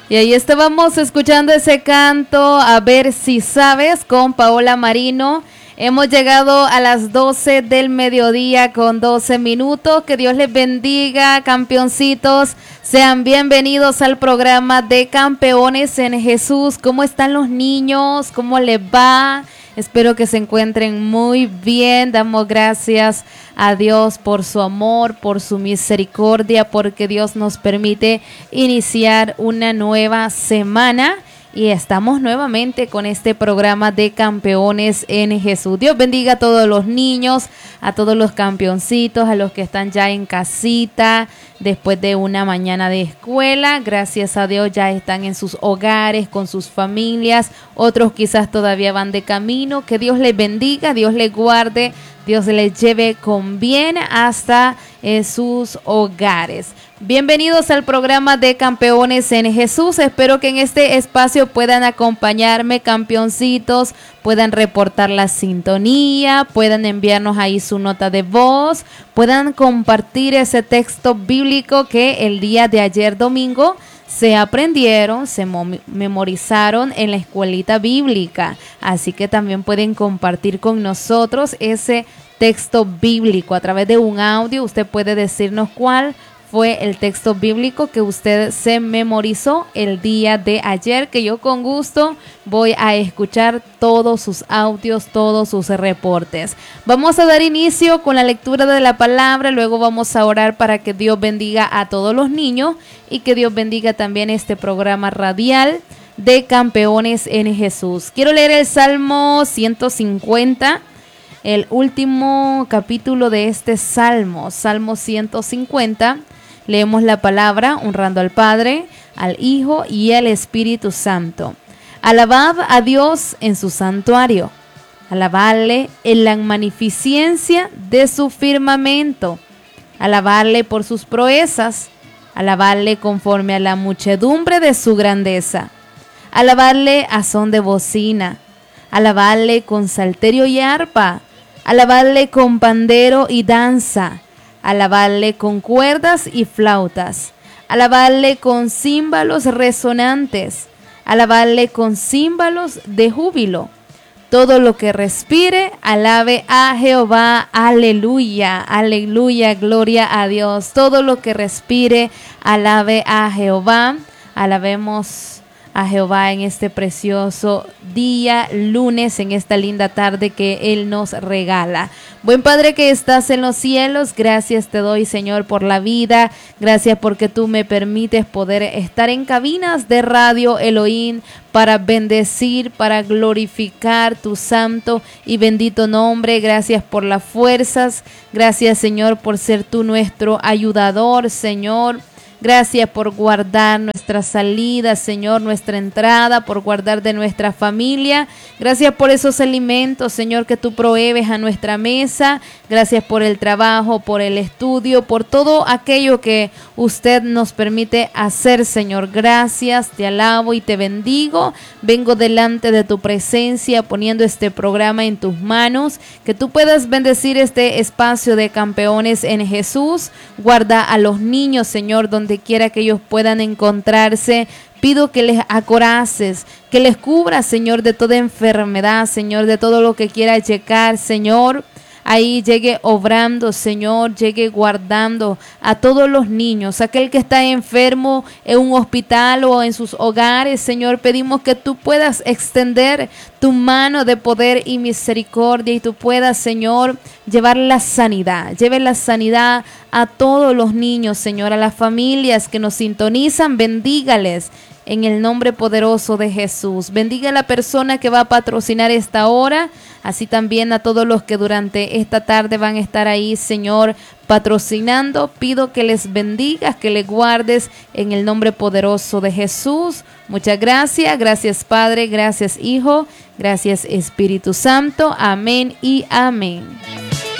Y ahí estábamos escuchando ese canto, A ver si sabes, con Paola Marino. Hemos llegado a las 12 del mediodía con 12 minutos. Que Dios les bendiga, campeoncitos. Sean bienvenidos al programa de Campeones en Jesús. ¿Cómo están los niños? ¿Cómo les va? Espero que se encuentren muy bien. Damos gracias a Dios por su amor, por su misericordia, porque Dios nos permite iniciar una nueva semana. Y estamos nuevamente con este programa de Campeones en Jesús. Dios bendiga a todos los niños, a todos los campeoncitos, a los que están ya en casita después de una mañana de escuela. Gracias a Dios ya están en sus hogares, con sus familias. Otros quizás todavía van de camino. Que Dios les bendiga, Dios les guarde, Dios les lleve con bien hasta sus hogares. Bienvenidos al programa de Campeones en Jesús. Espero que en este espacio puedan acompañarme, campeoncitos, puedan reportar la sintonía, puedan enviarnos ahí su nota de voz, puedan compartir ese texto bíblico que el día de ayer domingo se aprendieron, se memorizaron en la escuelita bíblica. Así que también pueden compartir con nosotros ese texto bíblico a través de un audio. Usted puede decirnos cuál fue el texto bíblico que usted se memorizó el día de ayer, que yo con gusto voy a escuchar todos sus audios, todos sus reportes. Vamos a dar inicio con la lectura de la palabra, luego vamos a orar para que Dios bendiga a todos los niños y que Dios bendiga también este programa radial de Campeones en Jesús. Quiero leer el Salmo 150, el último capítulo de este Salmo, Salmo 150. Leemos la palabra honrando al Padre, al Hijo y al Espíritu Santo. Alabad a Dios en su santuario, alabadle en la magnificencia de su firmamento, alabadle por sus proezas, alabadle conforme a la muchedumbre de su grandeza, alabadle a son de bocina, alabadle con salterio y arpa, alabadle con pandero y danza, alabadle con cuerdas y flautas, alabadle con címbalos resonantes, alabadle con címbalos de júbilo. Todo lo que respire, alabe a Jehová, aleluya, aleluya, gloria a Dios. Todo lo que respire, alabe a Jehová. Alabemos a Jehová en este precioso día, lunes, en esta linda tarde que Él nos regala. Buen Padre que estás en los cielos, gracias te doy, Señor, por la vida. Gracias porque tú me permites poder estar en cabinas de Radio Elohim para bendecir, para glorificar tu santo y bendito nombre. Gracias por las fuerzas. Gracias, Señor, por ser tú nuestro ayudador, Señor. Gracias por guardar nuestra salida, Señor, nuestra entrada, por guardar de nuestra familia. Gracias por esos alimentos, Señor, que tú provees a nuestra mesa. Gracias por el trabajo, por el estudio, por todo aquello que usted nos permite hacer, Señor. Gracias, te alabo y te bendigo. Vengo delante de tu presencia poniendo este programa en tus manos. Que tú puedas bendecir este espacio de Campeones en Jesús. Guarda a los niños, Señor, donde quiera que ellos puedan encontrarse. Pido que les acoraces, que les cubras, Señor, de toda enfermedad, Señor, de todo lo que quiera llegar, Señor. Ahí llegue obrando, Señor, llegue guardando a todos los niños, aquel que está enfermo en un hospital o en sus hogares, Señor, pedimos que tú puedas extender tu mano de poder y misericordia y tú puedas, Señor, llevar la sanidad, lleve la sanidad a todos los niños, Señor, a las familias que nos sintonizan, bendígales. En el nombre poderoso de Jesús. Bendiga a la persona que va a patrocinar esta hora, así también a todos los que durante esta tarde van a estar ahí, Señor, patrocinando. Pido que les bendigas, que les guardes en el nombre poderoso de Jesús. Muchas gracias. Gracias, Padre. Gracias, Hijo. Gracias, Espíritu Santo. Amén y amén.